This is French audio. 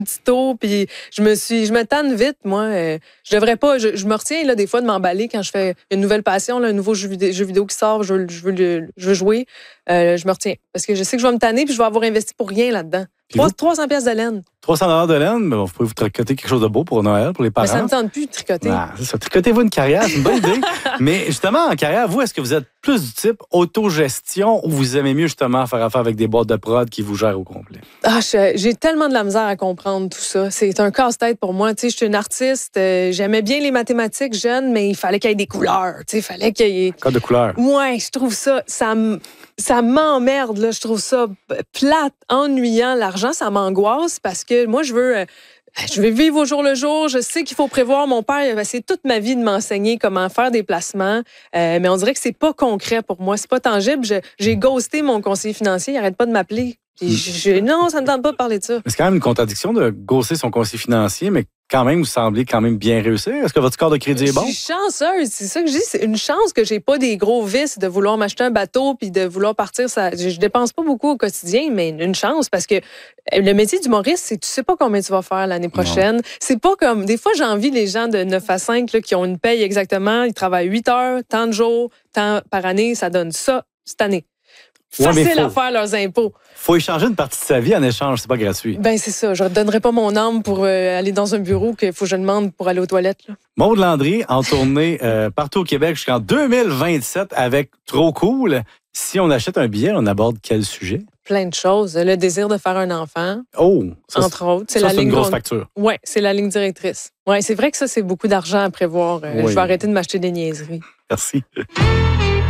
petit taux, puis je me tanne vite, moi. Je devrais pas, je me retiens là, des fois de m'emballer quand je fais une nouvelle passion, là, un nouveau jeu vidéo qui sort, je veux jouer. Je me retiens. Parce que je sais que je vais me tanner, puis je vais avoir investi pour rien là-dedans. 300 pièces de laine. 300 de laine, mais vous pouvez vous tricoter quelque chose de beau pour Noël, pour les parents. Mais ça me tente plus de tricoter. C'est ça. Tricotez-vous une carrière, c'est une bonne idée. Mais justement, en carrière, vous, est-ce que vous êtes plus du type autogestion ou vous aimez mieux justement faire affaire avec des boîtes de prod qui vous gèrent au complet? J'ai tellement de la misère à comprendre tout ça. C'est un casse-tête pour moi. Tu sais, je suis une artiste. J'aimais bien les mathématiques jeune, mais il fallait qu'il y ait des couleurs. Tu sais, il fallait qu'il y ait... Code de couleur. Ouais, je trouve ça m'emmerde, là. Je trouve ça plate, ennuyant. L'argent, ça m'angoisse parce que moi, je veux vivre au jour le jour. Je sais qu'il faut prévoir. Mon père, il a essayé toute ma vie de m'enseigner comment faire des placements. Mais on dirait que c'est pas concret pour moi. C'est pas tangible. J'ai ghosté mon conseiller financier. Il arrête pas de m'appeler. Non, ça ne me tente pas de parler de ça. C'est quand même une contradiction de gosser son conseiller financier, mais quand même, vous semblez quand même bien réussir. Est-ce que votre score de crédit est bon? Je suis chanceuse. C'est ça que je dis. C'est une chance que j'ai pas des gros vices de vouloir m'acheter un bateau puis de vouloir partir. Je dépense pas beaucoup au quotidien, mais une chance parce que le métier d'humoriste, c'est tu sais pas combien tu vas faire l'année prochaine. Non. C'est pas comme... Des fois, j'envie les gens de 9 à 5 là, qui ont une paye exactement. Ils travaillent 8 heures, tant de jours, tant par année. Ça donne ça cette année. Facile à faire leurs impôts. Faut échanger une partie de sa vie en échange, c'est pas gratuit. Ben c'est ça, je ne donnerai pas mon âme pour aller dans un bureau qu'il faut que je demande pour aller aux toilettes. Là. Maude Landry en tournée partout au Québec jusqu'en 2027 avec Trop Cool. Si on achète un billet, on aborde quel sujet? Plein de choses. Le désir de faire un enfant. Oh! Ça, entre autres. C'est une grosse facture. Oui, c'est la ligne directrice. Oui, c'est vrai que ça, c'est beaucoup d'argent à prévoir. Oui. Je vais arrêter de m'acheter des niaiseries. Merci.